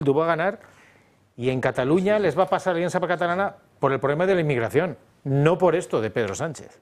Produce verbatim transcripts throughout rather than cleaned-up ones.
va a ganar y en Cataluña les va a pasar la alianza catalana por el problema de la inmigración, no por esto de Pedro Sánchez.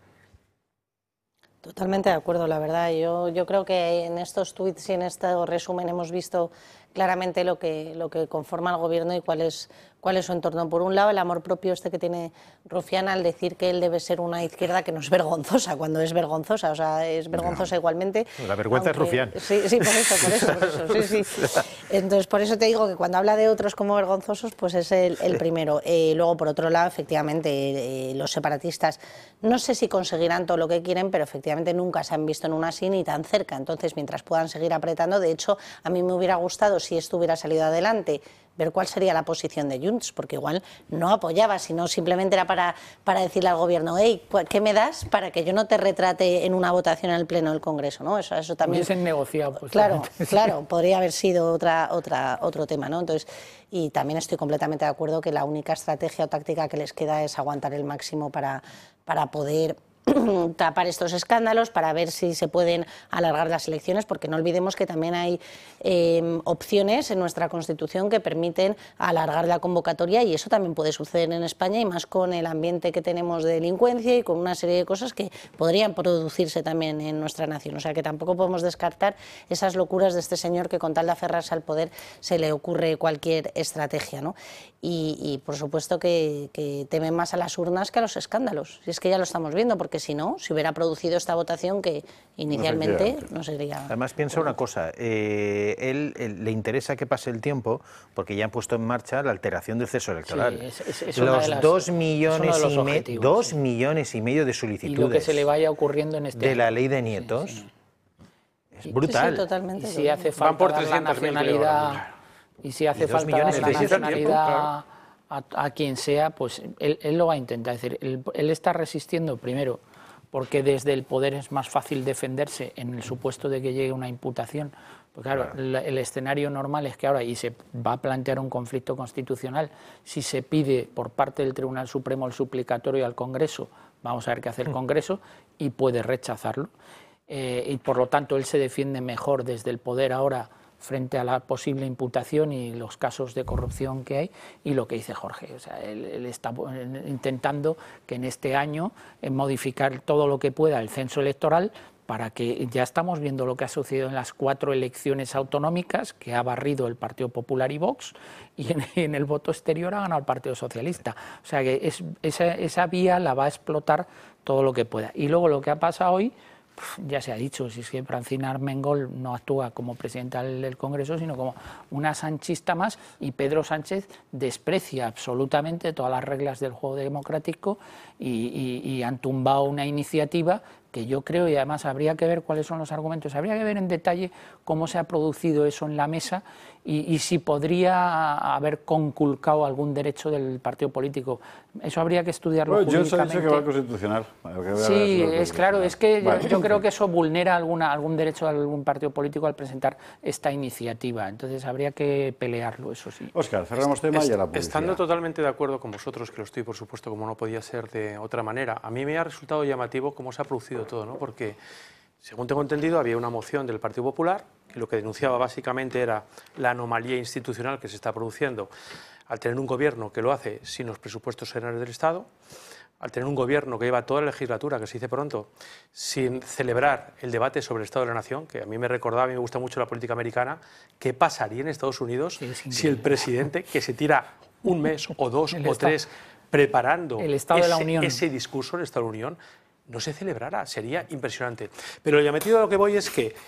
Totalmente de acuerdo, la verdad. Yo, yo creo que en estos tuits y en este resumen hemos visto claramente lo que, lo que conforma el gobierno y cuál es, cuál es su entorno. Por un lado, el amor propio este que tiene Rufián al decir que él debe ser una izquierda que no es vergonzosa, cuando es vergonzosa, o sea, es vergonzosa no. igualmente. La vergüenza aunque, es Rufián. Sí, sí, por eso, por eso, por eso, sí, sí. Entonces, por eso te digo que cuando habla de otros como vergonzosos, pues es el, el primero. Eh, luego, por otro lado, efectivamente, eh, los separatistas, no sé si conseguirán todo lo que quieren, pero efectivamente nunca se han visto en una así ni tan cerca. Entonces, mientras puedan seguir apretando, de hecho, a mí me hubiera gustado, si esto hubiera salido adelante, ver cuál sería la posición de Junts, porque igual no apoyaba, sino simplemente era para, para decirle al gobierno, hey, ¿qué me das para que yo no te retrate en una votación en el Pleno del Congreso? ¿No? Eso, eso también... Hubiesen negociado. Pues, claro, claro, podría haber sido otra, otra, otro tema, ¿no? Entonces, y también estoy completamente de acuerdo que la única estrategia o táctica que les queda es aguantar el máximo para, para poder tapar estos escándalos, para ver si se pueden alargar las elecciones, porque no olvidemos que también hay eh, opciones en nuestra Constitución que permiten alargar la convocatoria, y eso también puede suceder en España, y más con el ambiente que tenemos de delincuencia y con una serie de cosas que podrían producirse también en nuestra nación. O sea que tampoco podemos descartar esas locuras de este señor que con tal de aferrarse al poder se le ocurre cualquier estrategia, ¿no? Y, y por supuesto que, que temen más a las urnas que a los escándalos, si es que ya lo estamos viendo, porque si no, si hubiera producido esta votación que inicialmente no sería... Además, piensa una cosa, eh, él, él le interesa que pase el tiempo porque ya han puesto en marcha la alteración del censo electoral. Sí, es, es, es los las, dos millones, es y me, dos sí. millones y medio de solicitudes y lo que se le vaya ocurriendo en este de año. la ley de nietos, sí, sí. es brutal. Sí, sí, totalmente. Y si hace falta dar la nacionalidad, y si hace falta dar la nacionalidad a, a quien sea, pues él, él lo va a intentar. Es decir, él, él está resistiendo primero porque desde el poder es más fácil defenderse en el supuesto de que llegue una imputación. Pues claro, claro. El, el escenario normal es que ahora, y se va a plantear un conflicto constitucional, si se pide por parte del Tribunal Supremo el suplicatorio al Congreso, vamos a ver qué hace el Congreso, y puede rechazarlo. Eh, y por lo tanto él se defiende mejor desde el poder ahora frente a la posible imputación y los casos de corrupción que hay, y lo que dice Jorge, o sea, él, él está intentando que en este año eh, modificar todo lo que pueda el censo electoral para que ya estamos viendo lo que ha sucedido en las cuatro elecciones autonómicas, que ha barrido el Partido Popular y Vox, y en, en el voto exterior ha ganado el Partido Socialista. O sea que es, esa, esa vía la va a explotar todo lo que pueda. Y luego lo que ha pasado hoy, ya se ha dicho, si es que Francina Armengol no actúa como presidenta del Congreso, sino como una sanchista más, y Pedro Sánchez desprecia absolutamente todas las reglas del juego democrático y, y, y han tumbado una iniciativa que yo creo, y además habría que ver cuáles son los argumentos, habría que ver en detalle cómo se ha producido eso en la mesa y, y si podría haber conculcado algún derecho del partido político. Eso habría que estudiarlo bueno, jurídicamente. Yo sé que va al Constitucional. Sí, es claro, es que vale. yo, yo creo que eso vulnera alguna, algún derecho de algún partido político al presentar esta iniciativa. Entonces habría que pelearlo, eso sí. Óscar, cerramos tema y a la publicidad. Estando totalmente de acuerdo con vosotros, que lo estoy, por supuesto, como no podía ser de otra manera, a mí me ha resultado llamativo cómo se ha producido todo, ¿no? Porque, según tengo entendido, había una moción del Partido Popular que lo que denunciaba básicamente era la anomalía institucional que se está produciendo al tener un gobierno que lo hace sin los presupuestos generales del Estado, al tener un gobierno que lleva toda la legislatura, que se dice pronto, sin celebrar el debate sobre el Estado de la Nación, que a mí me recordaba, a mí me gusta mucho la política americana, qué pasaría en Estados Unidos sí, si el presidente, que se tira un mes o dos o tres preparando el Estado ese, de la Unión. ese discurso del Estado de la Unión, no se celebrará, sería impresionante. Pero lo llamativo a lo que voy es que,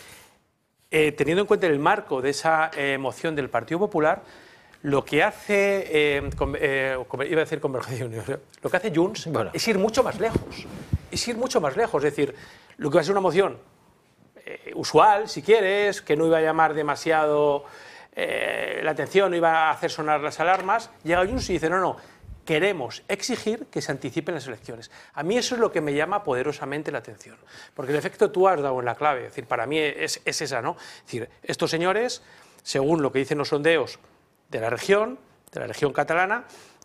eh, teniendo en cuenta el marco de esa eh, moción del Partido Popular, lo que hace, eh, con, eh, iba a decir Convergencia y Unión, lo que hace Junts bueno. es ir mucho más lejos, es ir mucho más lejos, es decir, lo que va a ser una moción eh, usual, si quieres, que no iba a llamar demasiado eh, la atención, no iba a hacer sonar las alarmas, llega Junts y dice, no, no, queremos exigir que se anticipen las elecciones. A mí eso es lo que me llama poderosamente la atención, porque en efecto tú has dado en la clave, es decir, para mí es, es esa, ¿no? Es decir, estos señores, según lo que dicen los sondeos de la región, de la región catalana,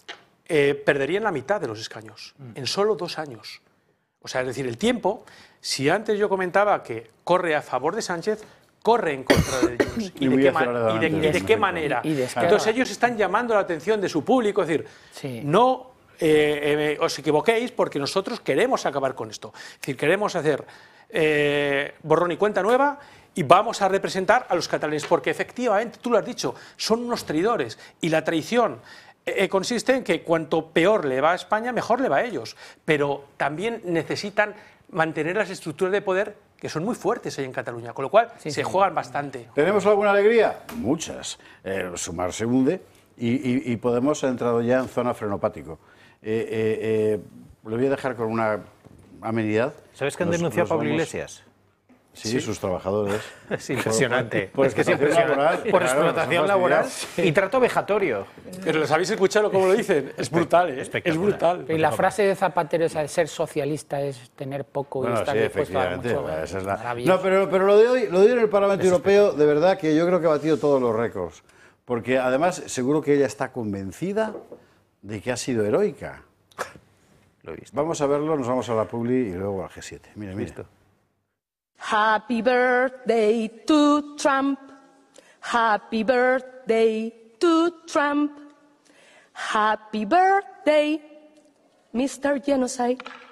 eh, perderían la mitad de los escaños, mm. en solo dos años. O sea, es decir, el tiempo, si antes yo comentaba que corre a favor de Sánchez, corre en contra de ellos. ¿Y, Y de muy qué, ma- y de- aceleradamente. y de qué manera? Y de izquierda. Entonces ellos están llamando la atención de su público, es decir, Sí. no eh, eh, os equivoquéis porque nosotros queremos acabar con esto. Es decir, queremos hacer eh, borrón y cuenta nueva y vamos a representar a los catalanes, porque efectivamente, tú lo has dicho, son unos traidores y la traición eh, consiste en que cuanto peor le va a España, mejor le va a ellos, pero también necesitan mantener las estructuras de poder que son muy fuertes ahí en Cataluña, con lo cual Sí, se sí. juegan bastante. ¿Tenemos alguna alegría? Muchas. Eh, Sumar se hunde y, y- y Podemos ha entrado ya en zona frenopático. Eh, eh, eh, le voy a dejar con una amenidad. ¿Sabes que han Nos- denunciado nos a Pablo vamos- Iglesias? Sí, sus trabajadores. Es impresionante. Por- por es que es explotación impresionante. laboral, Por claro, explotación nos han laboral fastidiado. y trato vejatorio. Pero ¿los habéis escuchado cómo lo dicen? Es brutal, ¿eh? Es espectacular. brutal. Y la frase de Zapatero, esa de ser socialista es tener poco y Bueno, estar sí, dispuesto a dar efectivamente. mucho. Esa es la- Maravilloso. No, pero, pero lo, de hoy, lo de hoy en el Parlamento Europeo, de verdad que yo creo que ha batido todos los récords. Porque además, seguro que ella está convencida de que ha sido heroica. Lo he visto. Vamos a verlo, nos vamos a la Publi y luego al G siete. Mira, mira. Happy birthday to Trump. Happy birthday to Trump. Happy birthday, mister Genocide.